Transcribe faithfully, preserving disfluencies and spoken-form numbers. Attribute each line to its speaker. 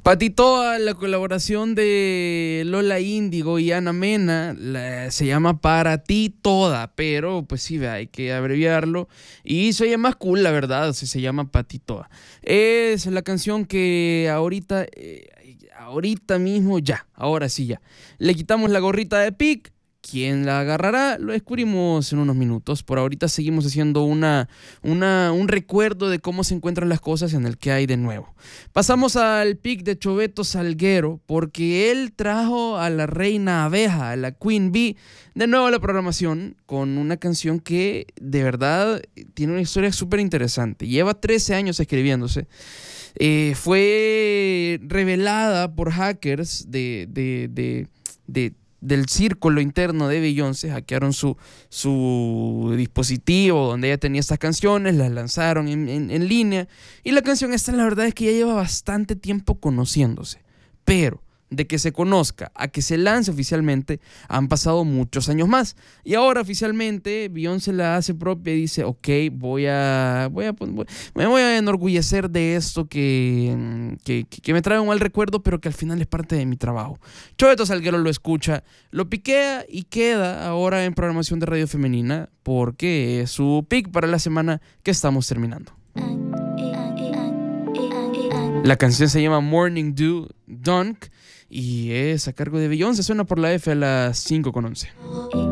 Speaker 1: Patito, la colaboración de Lola Índigo y Ana Mena la, se llama Para Ti Toda, pero pues sí, hay que abreviarlo y se oye más cool, la verdad, o sea, se llama Pa' Ti Toda. Es la canción que ahorita, eh, ahorita mismo ya, ahora sí ya, le quitamos la gorrita de Pic. ¿Quién la agarrará? Lo descubrimos en unos minutos. Por ahorita seguimos haciendo una, una, un recuerdo de cómo se encuentran las cosas en el que hay de nuevo. Pasamos al pick de Choveto Salguero porque él trajo a la reina abeja, a la Queen Bee, de nuevo a la programación con una canción que de verdad tiene una historia súper interesante. Lleva trece años escribiéndose. Eh, fue revelada por hackers de... de, de, de del círculo interno de Beyoncé. Hackearon su, su dispositivo donde ella tenía estas canciones, las lanzaron en, en, en línea, y la canción esta la verdad es que ya lleva bastante tiempo conociéndose, pero de que se conozca a que se lance oficialmente han pasado muchos años más, y ahora oficialmente Beyoncé la hace propia y dice ok, voy a, voy a, voy, me voy a enorgullecer de esto que, que, que me trae un mal recuerdo, pero que al final es parte de mi trabajo. Choveto Salguero lo escucha, lo piquea y queda ahora en programación de Radio Femenina porque es su pick para la semana que estamos terminando. La canción se llama Morning Dew Dunk y es a cargo de Beyoncé. Suena por la F a las cinco con once.